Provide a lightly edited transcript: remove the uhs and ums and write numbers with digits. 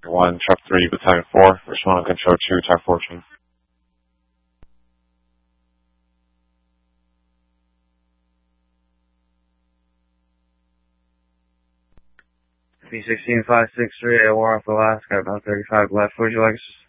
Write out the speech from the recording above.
1, Truck 3, Battalion 4, respond on Control 2, Type 14. B-16-563, AOR off Alaska, about 35 left. Would you like us